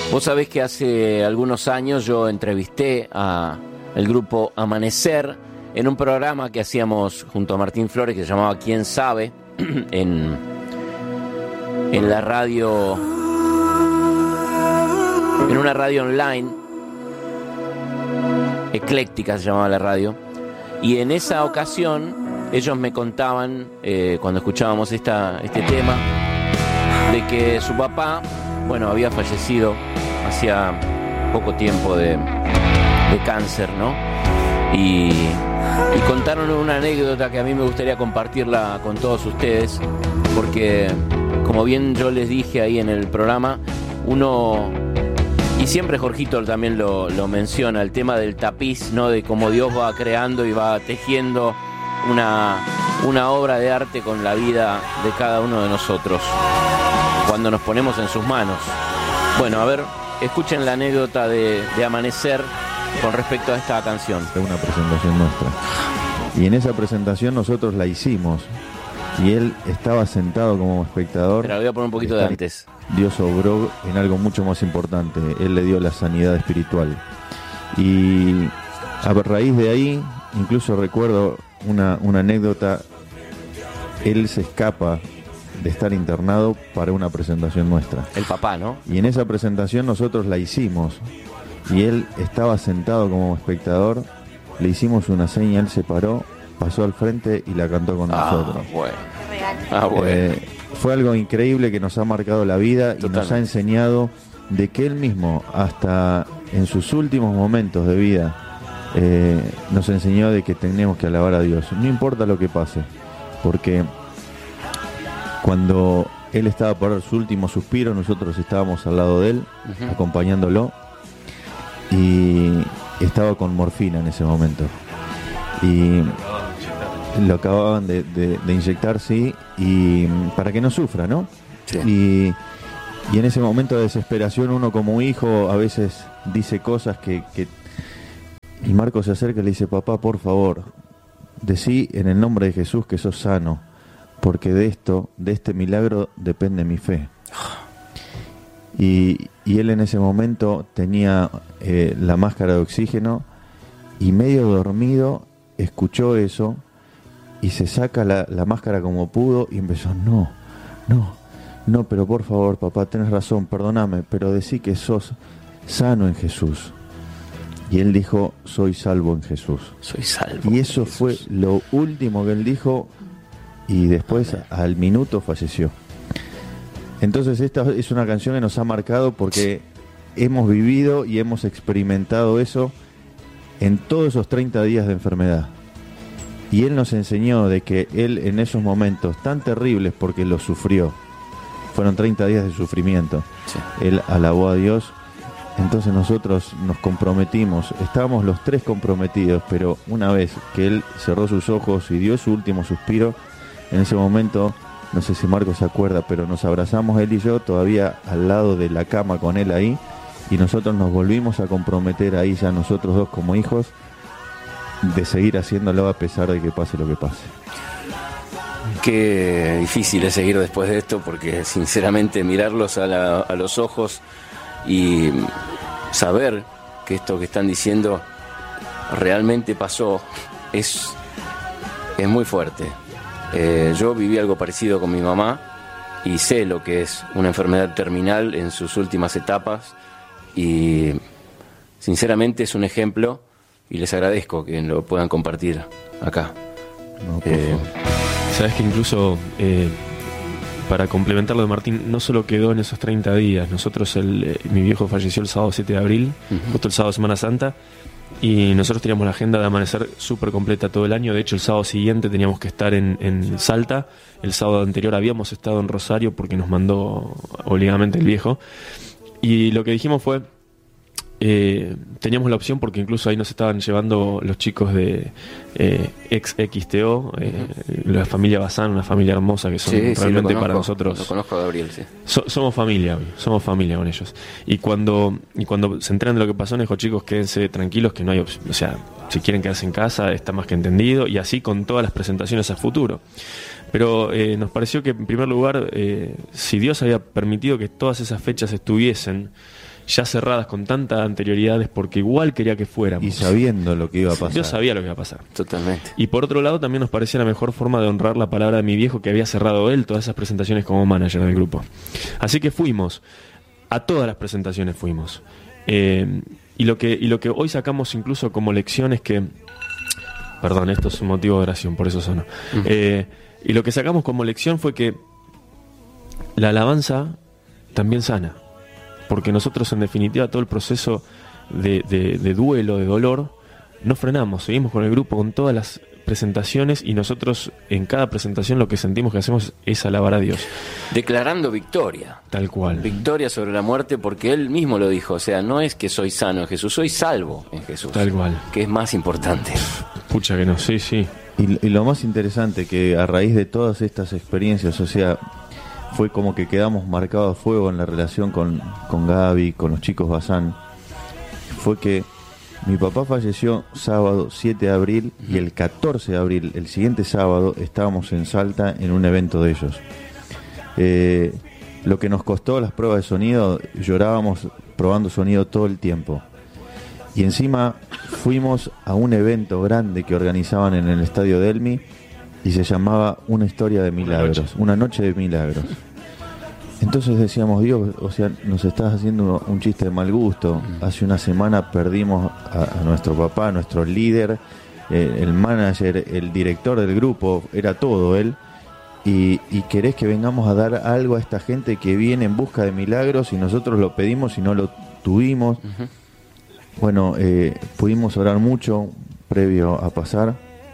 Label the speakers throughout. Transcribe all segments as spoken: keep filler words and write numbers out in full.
Speaker 1: Vos sabés que hace algunos años yo entrevisté a el grupo Amanecer en un programa que hacíamos junto a Martín Flores que se llamaba ¿Quién sabe? en, en la radio, en una radio online, Ecléctica se llamaba la radio, y en esa ocasión ellos me contaban, eh, cuando escuchábamos esta, este tema, de que su papá, bueno, había fallecido hacía poco tiempo de, de cáncer, ¿no? Y, y contaron una anécdota que a mí me gustaría compartirla con todos ustedes, porque, como bien yo les dije ahí en el programa, uno, y siempre Jorgito también lo, lo menciona, el tema del tapiz, ¿no? De cómo Dios va creando y va tejiendo una, una obra de arte con la vida de cada uno de nosotros, cuando nos ponemos en sus manos. Bueno, a ver, escuchen la anécdota de, de Amanecer con respecto a esta canción.
Speaker 2: Es una presentación nuestra. Y en esa presentación nosotros la hicimos. Y él estaba sentado como espectador.
Speaker 1: Pero voy a poner un poquito de antes.
Speaker 2: Dios obró en algo mucho más importante. Él le dio la sanidad espiritual. Y a raíz de ahí, incluso recuerdo una, una anécdota. Él se escapa de estar internado para una presentación nuestra.
Speaker 1: El papá, ¿no?
Speaker 2: Y en esa presentación nosotros la hicimos. Y él estaba sentado como espectador. Le hicimos una seña, él se paró, pasó al frente y la cantó con
Speaker 1: ah,
Speaker 2: nosotros.
Speaker 1: Bueno. Ah, bueno.
Speaker 2: Eh, fue algo increíble que nos ha marcado la vida. Totalmente. Y nos ha enseñado de que él mismo, hasta en sus últimos momentos de vida, eh, nos enseñó de que tenemos que alabar a Dios. No importa lo que pase, porque cuando él estaba por dar su último suspiro, nosotros estábamos al lado de él, uh-huh. acompañándolo, y estaba con morfina en ese momento. Y lo acababan de, de, de inyectar, sí, y para que no sufra, ¿no? Sí. Y, y en ese momento de desesperación, uno como hijo a veces dice cosas que, que... Y Marco se acerca y le dice: papá, por favor, decí en el nombre de Jesús que sos sano, porque de esto, de este milagro depende mi fe. Y, y él en ese momento tenía eh, la máscara de oxígeno y medio dormido escuchó eso y se saca la, la máscara como pudo y empezó: no, no, no, pero por favor, papá, tenés razón, perdóname, pero decí que sos sano en Jesús. Y él dijo: soy salvo en Jesús.
Speaker 1: Soy salvo.
Speaker 2: Y eso fue lo último que él dijo. Y después, al minuto, falleció. Entonces esta es una canción que nos ha marcado porque hemos vivido y hemos experimentado eso en todos esos treinta días de enfermedad. Y él nos enseñó de que él, en esos momentos tan terribles, porque los sufrió, fueron treinta días de sufrimiento, sí. Él alabó a Dios. Entonces nosotros nos comprometimos, estábamos los tres comprometidos, pero una vez que él cerró sus ojos y dio su último suspiro, en ese momento, no sé si Marco se acuerda, pero nos abrazamos él y yo todavía al lado de la cama con él ahí, y nosotros nos volvimos a comprometer ahí ya nosotros dos como hijos de seguir haciéndolo a pesar de que pase lo que pase.
Speaker 1: Qué difícil es seguir después de esto, porque sinceramente mirarlos a, la, a los ojos y saber que esto que están diciendo realmente pasó es, es muy fuerte. Eh, yo viví algo parecido con mi mamá y sé lo que es una enfermedad terminal en sus últimas etapas, y sinceramente es un ejemplo, y les agradezco que lo puedan compartir acá.
Speaker 2: No,
Speaker 3: eh, Sabes que incluso eh, para complementar lo de Martín, no solo quedó en esos treinta días. Nosotros, el, eh, mi viejo falleció el sábado siete de abril, uh-huh. justo el sábado de Semana Santa, y nosotros teníamos la agenda de Amanecer súper completa todo el año. De hecho, el sábado siguiente teníamos que estar en, en Salta. El sábado anterior habíamos estado en Rosario porque nos mandó obligadamente el viejo. Y lo que dijimos fue, eh, teníamos la opción, porque incluso ahí nos estaban llevando los chicos de eh, ex X T O, eh, la familia Bazán, una familia hermosa que son
Speaker 1: sí,
Speaker 3: realmente
Speaker 1: sí, conozco,
Speaker 3: para nosotros.
Speaker 1: Lo conozco a Gabriel, sí.
Speaker 3: So, somos familia, somos familia con ellos. Y cuando y cuando se enteran de lo que pasó, nos dijo: chicos, quédense tranquilos, que no hay opción. O sea, si quieren quedarse en casa, está más que entendido. Y así con todas las presentaciones a futuro. Pero eh, nos pareció que, en primer lugar, eh, si Dios había permitido que todas esas fechas estuviesen, ya cerradas con tanta anterioridad, es porque igual quería que fuéramos.
Speaker 2: Y sabiendo lo que iba a pasar.
Speaker 3: Yo sabía lo que iba a pasar.
Speaker 1: Totalmente.
Speaker 3: Y por otro lado, también nos parecía la mejor forma de honrar la palabra de mi viejo, que había cerrado él todas esas presentaciones como manager del grupo. Así que fuimos. A todas las presentaciones fuimos. Eh, y, lo que, y lo que hoy sacamos incluso como lección es que... Perdón, esto es un motivo de oración, por eso sonó. Uh-huh. Eh, y lo que sacamos como lección fue que la alabanza también sana. Porque nosotros, en definitiva, todo el proceso de, de, de duelo, de dolor, no frenamos. Seguimos con el grupo, con todas las presentaciones, y nosotros en cada presentación lo que sentimos que hacemos es alabar a Dios.
Speaker 1: Declarando victoria.
Speaker 3: Tal cual.
Speaker 1: Victoria sobre la muerte, porque Él mismo lo dijo. O sea, no es que soy sano en Jesús, soy salvo en Jesús.
Speaker 3: Tal cual.
Speaker 1: Que es más importante.
Speaker 3: Pucha que no, sí, sí.
Speaker 2: Y, y lo más interesante, que a raíz de todas estas experiencias, o sea, fue como que quedamos marcados a fuego en la relación con, con Gaby, con los chicos Bazán, fue que mi papá falleció sábado siete de abril, y el catorce de abril, el siguiente sábado, estábamos en Salta en un evento de ellos. Eh, lo que nos costó las pruebas de sonido, llorábamos probando sonido todo el tiempo. Y encima fuimos a un evento grande que organizaban en el estadio Delmi, y se llamaba Una historia de milagros, una noche, una noche de milagros. Entonces decíamos, Dios, o sea, nos estás haciendo un chiste de mal gusto. Hace una semana perdimos a, a nuestro papá, a nuestro líder, eh, el manager, el director del grupo, era todo él. Y, y querés que vengamos a dar algo a esta gente que viene en busca de milagros, y nosotros lo pedimos y no lo tuvimos. Uh-huh. Bueno, eh, pudimos orar mucho previo a pasar,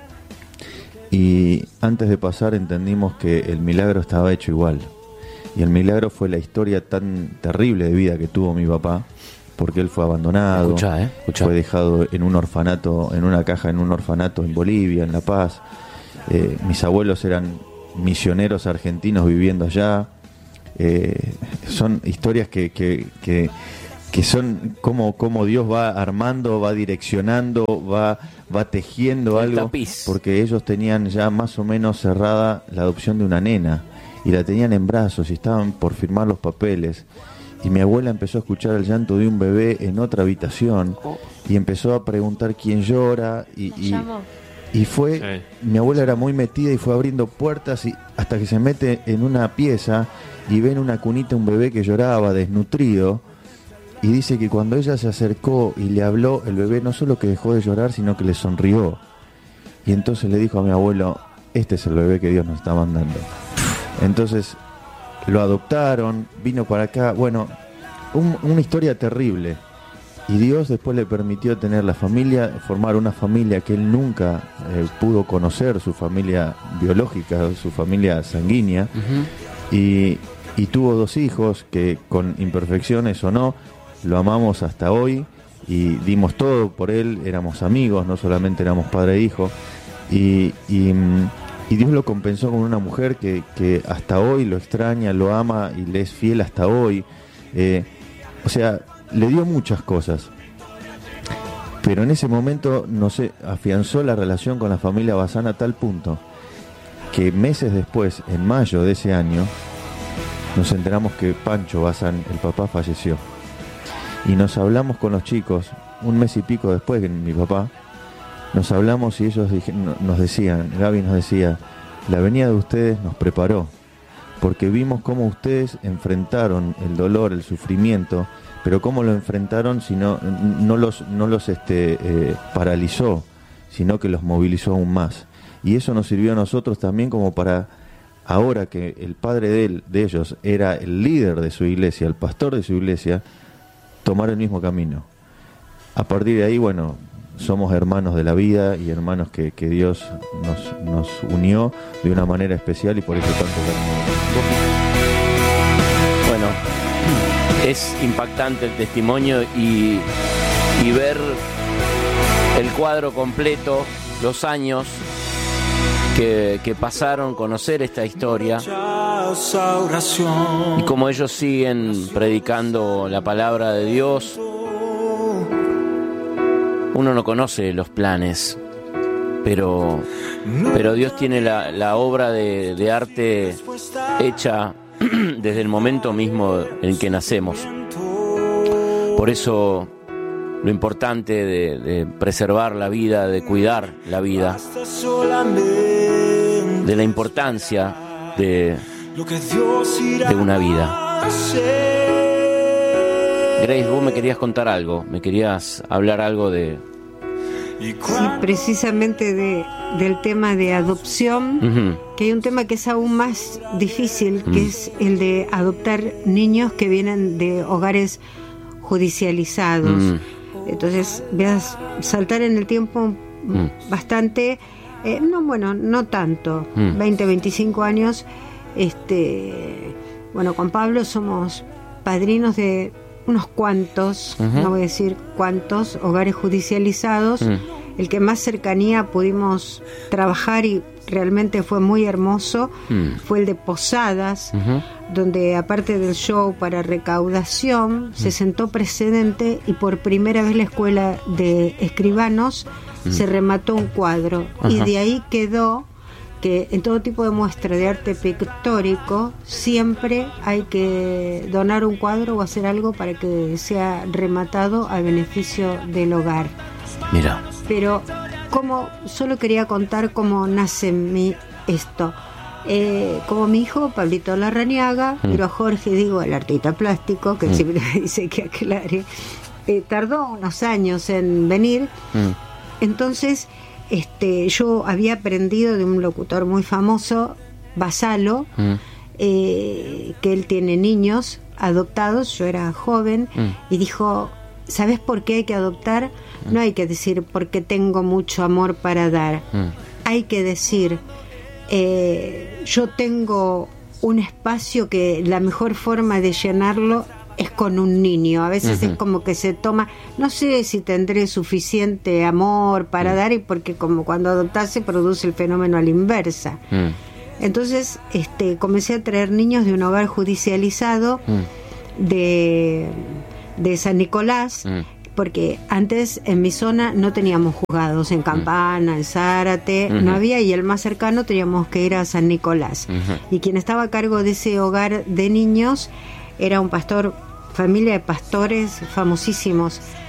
Speaker 2: y antes de pasar entendimos que el milagro estaba hecho igual. Y el milagro fue la historia tan terrible de vida que tuvo mi papá, porque él fue abandonado,
Speaker 1: escuchá, eh, escuchá.
Speaker 2: fue dejado en un orfanato, en una caja en un orfanato en Bolivia, en La Paz. Eh, mis abuelos eran misioneros argentinos viviendo allá. Eh, son historias que, que, que, que son como, como Dios va armando, va direccionando, va, va tejiendo el algo,
Speaker 1: tapiz. Porque
Speaker 2: ellos tenían ya más o menos cerrada la adopción de una nena, y la tenían en brazos y estaban por firmar los papeles, y mi abuela empezó a escuchar el llanto de un bebé en otra habitación, y empezó a preguntar quién llora, y, y, y fue, sí. Mi abuela era muy metida y fue abriendo puertas, y hasta que se mete en una pieza y ve en una cunita un bebé que lloraba desnutrido, y dice que cuando ella se acercó y le habló, el bebé no solo que dejó de llorar, sino que le sonrió. Y entonces le dijo a mi abuelo, este es el bebé que Dios nos está mandando. Entonces lo adoptaron, vino para acá, bueno, un, una historia terrible. Y Dios después le permitió tener la familia, formar una familia que él nunca eh, pudo conocer, su familia biológica, su familia sanguínea. Uh-huh. y, y tuvo dos hijos que, con imperfecciones o no, lo amamos hasta hoy y dimos todo por él, éramos amigos, no solamente éramos padre e hijo. Y... y Y Dios lo compensó con una mujer que, que hasta hoy lo extraña, lo ama y le es fiel hasta hoy. Eh, o sea, le dio muchas cosas. Pero en ese momento, no sé, afianzó la relación con la familia Bazán a tal punto que meses después, en mayo de ese año, nos enteramos que Pancho Bazán, el papá, falleció. Y nos hablamos con los chicos, un mes y pico después que mi papá, nos hablamos y ellos dije, nos decían, Gaby nos decía, la venida de ustedes nos preparó, porque vimos cómo ustedes enfrentaron el dolor, el sufrimiento, pero cómo lo enfrentaron, si no, no los, no los este, eh, paralizó, sino que los movilizó aún más. Y eso nos sirvió a nosotros también como para, ahora que el padre de, él, de ellos era el líder de su iglesia, el pastor de su iglesia, tomar el mismo camino. A partir de ahí, bueno, somos hermanos de la vida y hermanos que, que Dios nos, nos unió de una manera especial, y por eso tanto
Speaker 1: bueno, es impactante el testimonio y, y ver el cuadro completo, los años que, que pasaron, conocer esta historia y cómo ellos siguen predicando la palabra de Dios. Uno no conoce los planes, pero, pero Dios tiene la, la obra de, de arte hecha desde el momento mismo en que nacemos. Por eso lo importante de, de preservar la vida, de cuidar la vida, de la importancia de, de una vida. Grace, vos me querías contar algo, me querías hablar algo de...
Speaker 4: Sí, precisamente de, del tema de adopción, uh-huh. que hay un tema que es aún más difícil, que uh-huh. es el de adoptar niños que vienen de hogares judicializados. Uh-huh. Entonces, veas, saltar en el tiempo uh-huh. bastante, eh, no, bueno, no tanto, uh-huh. veinte, veinticinco años. Este, bueno, con Pablo somos padrinos de unos cuantos, uh-huh. no voy a decir cuántos, hogares judicializados. Uh-huh. El que más cercanía pudimos trabajar y realmente fue muy hermoso uh-huh. fue el de Posadas, uh-huh. donde aparte del show para recaudación, uh-huh. se sentó precedente y por primera vez la escuela de escribanos uh-huh. se remató un cuadro, uh-huh. y de ahí quedó que en todo tipo de muestra de arte pictórico siempre hay que donar un cuadro o hacer algo para que sea rematado a beneficio del hogar.
Speaker 1: Mira.
Speaker 4: Pero como solo quería contar cómo nace mi esto. Eh, como mi hijo Pablito Larrañaga, mm. pero a Jorge digo el artista plástico que mm. siempre me dice que aclare, eh, tardó unos años en venir. Mm. Entonces Este, yo había aprendido de un locutor muy famoso, Basalo, mm. eh, que él tiene niños adoptados. Yo era joven mm. y dijo: ¿sabes por qué hay que adoptar? Mm. No hay que decir porque tengo mucho amor para dar. Mm. Hay que decir eh, yo tengo un espacio que la mejor forma de llenarlo es con un niño. A veces uh-huh. es como que se toma, no sé si tendré suficiente amor para uh-huh. dar, y porque como cuando adoptás se produce el fenómeno a la inversa. Uh-huh. Entonces este, comencé a traer niños de un hogar judicializado uh-huh. de, de San Nicolás, uh-huh. porque antes en mi zona no teníamos juzgados, en Campana, en Zárate, uh-huh. no había, y el más cercano teníamos que ir a San Nicolás. Uh-huh. Y quien estaba a cargo de ese hogar de niños era un pastor, familia de pastores famosísimos